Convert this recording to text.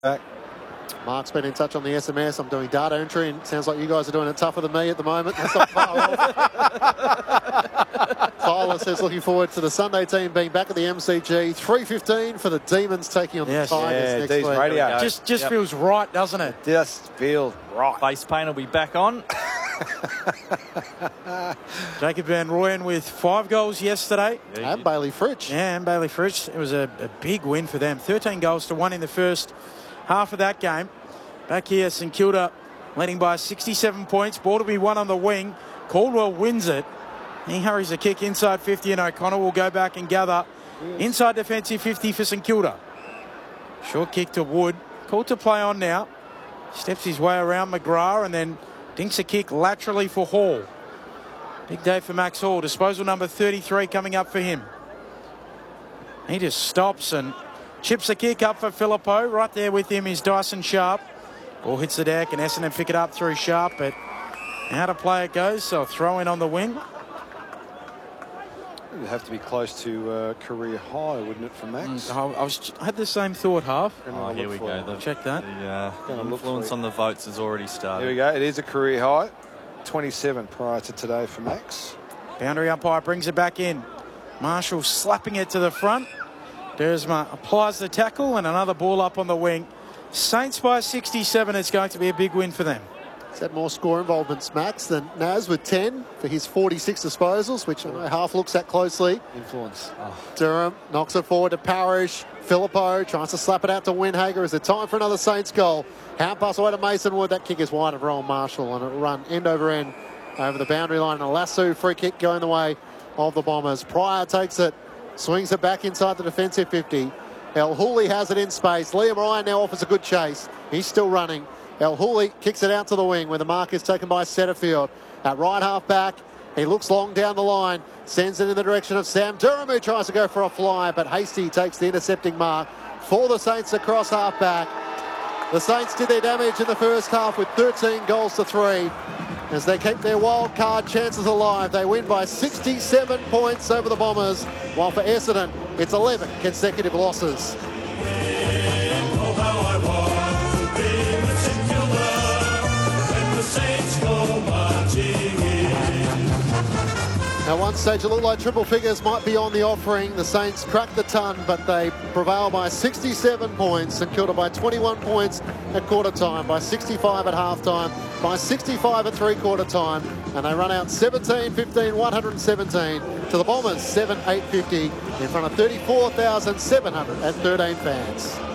back. Mark's been in touch on the SMS. I'm doing data entry, and it sounds like you guys are doing it tougher than me at the moment. That's not far off. Tyler says looking forward to the Sunday team being back at the MCG. 3:15 for the Demons taking on the Tigers next week. Radio. Just feels right, doesn't it? Just feels right. Face paint will be back on. Jacob Van Rooyen with 5 goals yesterday. And Bailey Fritsch. Yeah, and Bailey Fritsch. It was a big win for them. 13 goals to 1 in the first half of that game. Back here, St Kilda leading by 67 points. Ball to be won on the wing. Caldwell wins it. He hurries a kick inside 50, and O'Connor will go back and gather inside defensive 50 for St Kilda. Short kick to Wood. Called to play on now. Steps his way around McGrath and then dinks a kick laterally for Hall. Big day for Max Hall. Disposal number 33 coming up for him. He just stops and chips a kick up for Phillipou. Right there with him is Dyson Sharp. Ball hits the deck and Essendon pick it up through Sharp, but how to play it goes, so throw in on the wing. It would have to be close to career high, wouldn't it, for Max? I had the same thought, Half. Oh, here we go. Check that. The influence on the votes has already started. Here we go. It is a career high. 27 prior to today for Max. Boundary umpire brings it back in. Marshall slapping it to the front. Dersma applies the tackle and another ball up on the wing. Saints by 67. It's going to be a big win for them. He's had more score involvements, Max, than Naz with 10 for his 46 disposals, which I know Half looks at closely. Influence. Durham knocks it forward to Parrish. Phillipou tries to slap it out to Windhager. Is it time for another Saints goal? Hand pass away to Mason Wood. That kick is wide of Rowan Marshall, and it'll run end over end over the boundary line. And a lasso free kick going the way of the Bombers. Pryor takes it, swings it back inside the defensive 50. El Hooley has it in space. Liam Ryan now offers a good chase. He's still running. El Hooley kicks it out to the wing where the mark is taken by Setterfield. At right half back, he looks long down the line, sends it in the direction of Sam Durham, who tries to go for a fly, but Hasty takes the intercepting mark for the Saints across half back. The Saints did their damage in the first half with 13 goals to 3 as they keep their wild card chances alive. They win by 67 points over the Bombers, while for Essendon, it's 11 consecutive losses. At one stage, it looked like triple figures might be on the offering. The Saints cracked the ton, but they prevail by 67 points. St Kilda by 21 points at quarter time, by 65 at half time, by 65 at three-quarter time, and they run out 17-15, 117 to the Bombers 7-8-50 in front of 34,713 fans.